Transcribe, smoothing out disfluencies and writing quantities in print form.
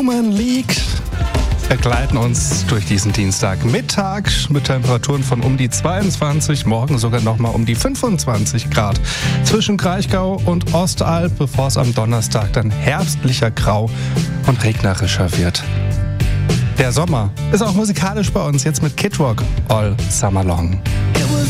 Human League begleiten uns durch diesen Dienstagmittag mit Temperaturen von um die 22, morgen sogar nochmal um die 25 Grad. Zwischen Kraichgau und Ostalb, bevor es am Donnerstag dann herbstlicher grau und regnerischer wird. Der Sommer ist auch musikalisch bei uns, jetzt mit Kid Rock All Summer Long.